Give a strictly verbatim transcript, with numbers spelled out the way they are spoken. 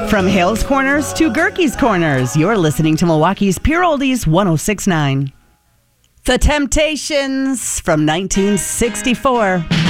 From Hales Corners to Gerke's Corners, you're listening to Milwaukee's Pure Oldies one oh six point nine. The Temptations from nineteen sixty-four.